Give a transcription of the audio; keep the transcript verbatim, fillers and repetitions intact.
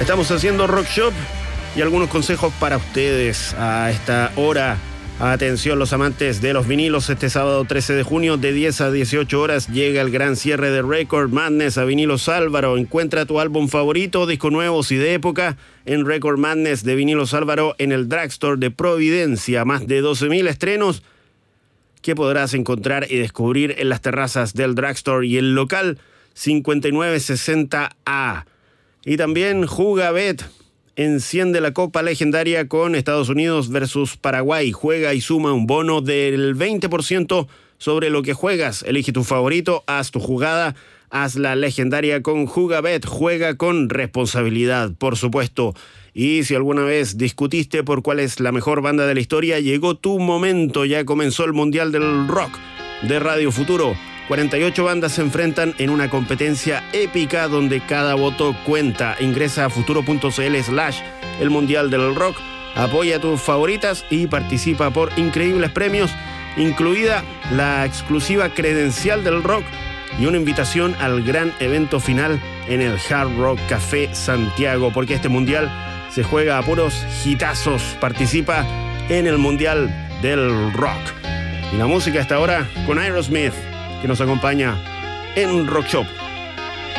Estamos haciendo Rock Shop y algunos consejos para ustedes a esta hora. Atención los amantes de los vinilos, este sábado trece de junio de diez a dieciocho horas llega el gran cierre de Record Madness a Vinilos Álvaro. Encuentra tu álbum favorito, disco nuevos y de época en Record Madness de Vinilos Álvaro en el Drugstore de Providencia. Más de doce mil estrenos que podrás encontrar y descubrir en las terrazas del Drugstore y el local cincuenta y nueve sesenta A. Y también Jugabet enciende la Copa Legendaria con Estados Unidos versus Paraguay. Juega y suma un bono del veinte por ciento sobre lo que juegas. Elige tu favorito, haz tu jugada, haz la legendaria con Jugabet. Juega con responsabilidad, por supuesto. Y si alguna vez discutiste por cuál es la mejor banda de la historia, llegó tu momento. Ya comenzó el Mundial del Rock de Radio Futuro. cuarenta y ocho bandas se enfrentan en una competencia épica donde cada voto cuenta. Ingresa a futuro.cl slash el Mundial del Rock, apoya a tus favoritas y participa por increíbles premios, incluida la exclusiva credencial del rock y una invitación al gran evento final en el Hard Rock Café Santiago, porque este Mundial se juega a puros hitazos. Participa en el Mundial del Rock. Y la música hasta ahora con Aerosmith, que nos acompaña en Rock Shop.